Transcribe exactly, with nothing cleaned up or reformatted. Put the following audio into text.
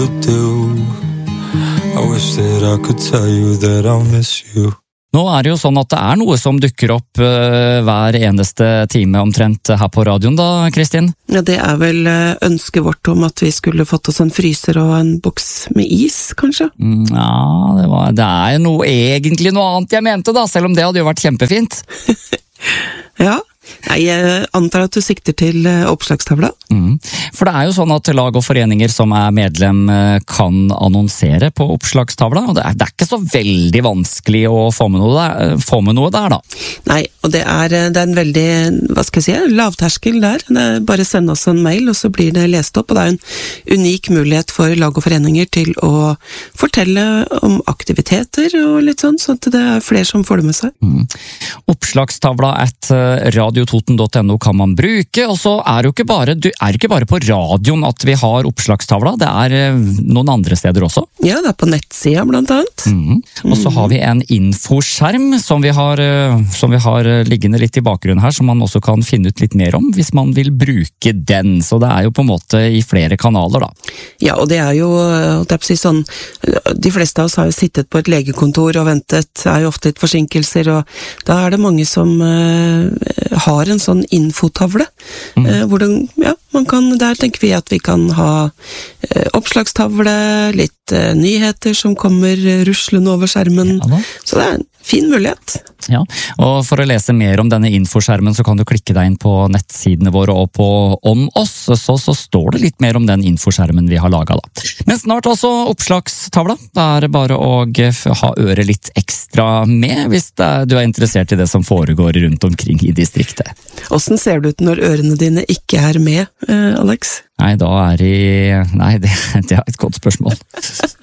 I wish that I could tell you that I'll miss you. Nå er det jo sånn at det er noe som dukker opp uh, hver eneste time omtrent her på radioen da, Kristin? Ja, det er vel uh, ønsket vårt om at vi skulle fått oss en fryser og en boks med is, kanskje? Mm, ja, det, var, det er noe, egentlig noe annet jeg mente da, selv om det hadde jo vært kjempefint. Ja. Nei, jeg antar at du sikter til oppslagstavla. Mm. For det er jo sånn at lag og foreninger som er medlem kan annonsere på oppslagstavla, og det er, det er ikke så veldig vanskelig å få med noe der, få med noe der da. Nei, og det er, det er en veldig, hva skal jeg si, lavterskel der. Det er bare send oss en mail, og så blir det lest opp, og det er en unik mulighet for lag og foreninger til å fortelle om aktiviteter og litt sånn, så at det er flere som får det med seg. Mm. Oppslagstavla at radio toten punktum no kan man bruke, og så er det jo ikke bare, du er ikke bare på radioen at vi har oppslagstavla, det er noen andre steder også. Ja, det er på nettsida blant annet. Mm. Og så har vi en infoskjerm som vi, har, som vi har liggende litt i bakgrunnen her, som man også kan finne ut litt mer om hvis man vil bruke den, så det er jo på en måte i flere kanaler da. Ja, og det er jo, det er precis sånn, de fleste av oss har jo sittet på et legekontor og ventet, det er jo ofte litt forsinkelser, og da er det mange som uh, har en sånn infotavle, mm. eh, hvor den, ja, man kan, der tenker vi at vi kan ha eh, oppslagstavle, litt eh, nyheter som kommer ruslende over skjermen, ja, så det er en fin mulighet. Ja, og for å lese mer om denne infoskjermen så kan du klikke deg inn på nettsidene våre og på Om oss, så, så står det litt mer om den infoskjermen vi har laget da. Men snart også oppslagstavla, da er det bare å ha øret litt ekstra med hvis det, du er interessert i det som foregår rundt omkring i distriktet. Hvordan ser det ut når ørene dine ikke er med, eh, Alex? Nei, da er de... Nei, det, det er et godt spørsmål.